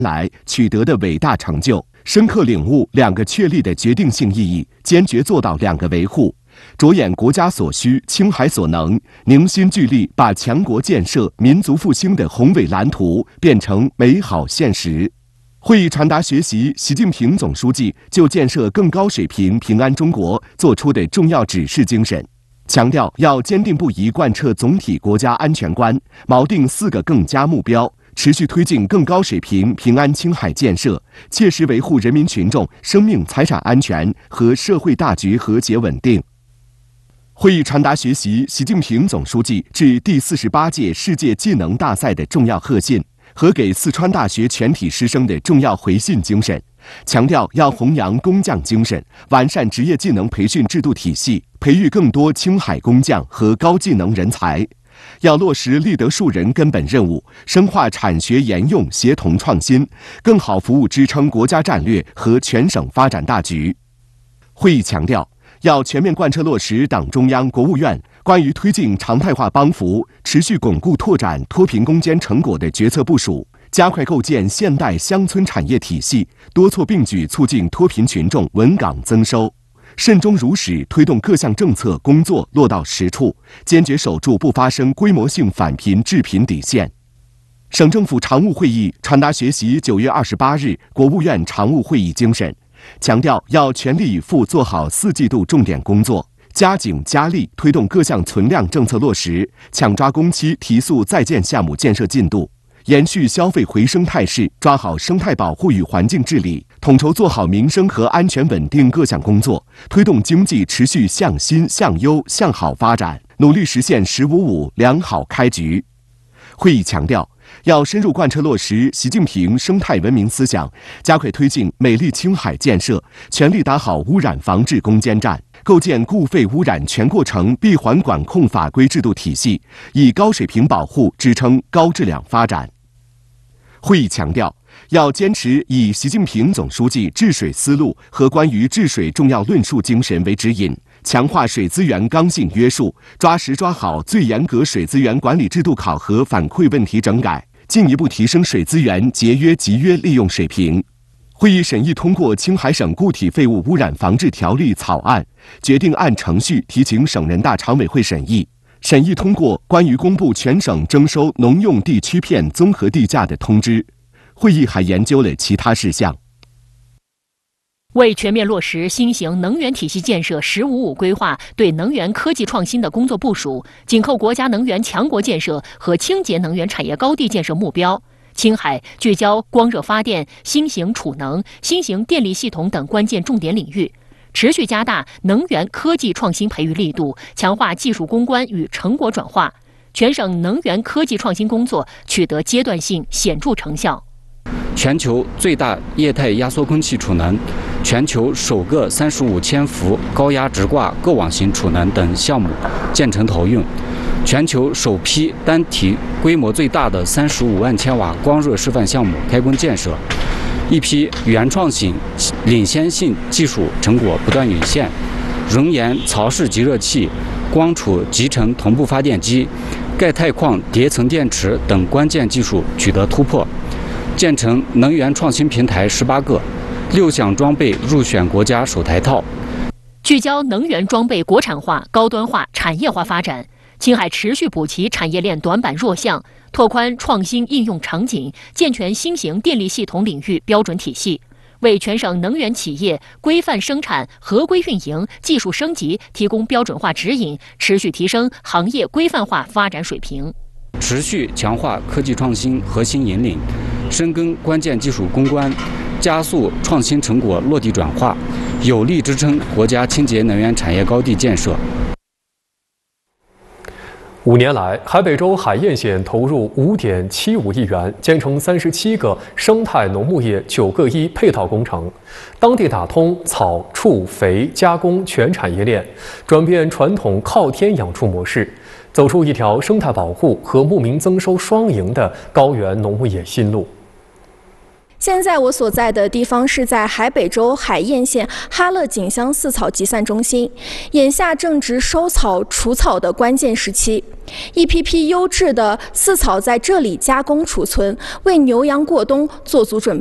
来取得的伟大成就，深刻领悟2个确立的决定性意义，坚决做到2个维护，着眼国家所需、青海所能，凝心聚力，把强国建设、民族复兴的宏伟蓝图变成美好现实。会议传达学习习近平总书记就建设更高水平平安中国作出的重要指示精神，强调要坚定不移贯彻总体国家安全观，锚定4个更加目标，持续推进更高水平平安青海建设，切实维护人民群众生命财产安全和社会大局和谐稳定。会议传达学习习近平总书记致第48届世界技能大赛的重要贺信和给四川大学全体师生的重要回信精神，强调要弘扬工匠精神，完善职业技能培训制度体系，培育更多青海工匠和高技能人才。要落实立德树人根本任务，深化产学研用协同创新，更好服务支撑国家战略和全省发展大局。会议强调，要全面贯彻落实党中央、国务院关于推进常态化帮扶、持续巩固拓展脱贫攻坚成果的决策部署，加快构建现代乡村产业体系，多措并举促进脱贫群众稳岗增收，慎终如始推动各项政策工作落到实处，坚决守住不发生规模性返贫致贫底线。省政府常务会议传达学习9月28日国务院常务会议精神，强调要全力以赴做好4季度重点工作，加紧加力推动各项存量政策落实，抢抓工期提速在建项目建设进度，延续消费回升态势，抓好生态保护与环境治理，统筹做好民生和安全稳定各项工作，推动经济持续向新、向优、向好发展，努力实现“15+5”良好开局。会议强调，要深入贯彻落实习近平生态文明思想，加快推进美丽青海建设，全力打好污染防治攻坚战，构建固废污染全过程闭环管控法规制度体系，以高水平保护支撑高质量发展。会议强调，要坚持以习近平总书记治水思路和关于治水重要论述精神为指引，强化水资源刚性约束，抓实抓好最严格水资源管理制度考核反馈问题整改，进一步提升水资源节约集约利用水平。会议审议通过青海省固体废物污染防治条例草案，决定按程序提请省人大常委会审议。审议通过关于公布全省征收农用地区片综合地价的通知。会议还研究了其他事项。 为全面落实新型能源体系建设“15+5”规划对能源科技创新的工作部署，紧扣国家能源强国建设和清洁能源产业高地建设目标，青海聚焦光热发电、新型储能、新型电力系统等关键重点领域，持续加大能源科技创新培育力度，强化技术攻关与成果转化，全省能源科技创新工作取得阶段性显著成效。 全球最大液态压缩空气储能、全球首个35千伏高压直挂各网型储能等项目建成投用，全球首批单体规模最大的35万千瓦光热示范项目开工建设，一批原创性、领先性技术成果不断涌现，熔岩槽式集热器、光储集成同步发电机、钙钛矿叠层电池等关键技术取得突破，建成能源创新平台18个，6项装备入选国家首台套。 聚焦能源装备国产化、高端化、产业化发展，青海持续补齐产业链短板弱项，拓宽创新应用场景，健全新型电力系统领域标准体系，为全省能源企业规范生产、合规运营、技术升级提供标准化指引，持续提升行业规范化发展水平。 持续强化科技创新核心引领，深耕关键技术攻关，加速创新成果落地转化，有力支撑国家清洁能源产业高地建设。 5年来，海北州海晏县投入5.75亿元，建成37个生态农牧业9个1配套工程，当地打通草、畜、肥加工全产业链，转变传统靠天养畜模式，走出一条生态保护和牧民增收双赢的高原农牧业新路。 现在我所在的地方是在海北州海晏县哈乐井乡饲草集散中心，眼下正值收草除草的关键时期，一批批优质的饲草在这里加工储存，为牛羊过冬做足准备。